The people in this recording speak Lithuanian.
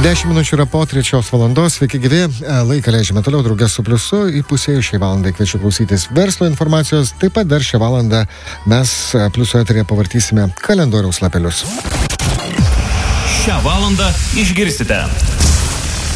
10 minučių yra po 3 valandos. Sveiki gyvi, laiką leidžiame toliau draugės su Pliusu. Įpusėjus šiai valandai kviečiu klausytis verslo informacijos. Taip pat dar šią valandą mes Pliuso eteryje pavartysime kalendoriaus lapelius. Šią valandą išgirsite.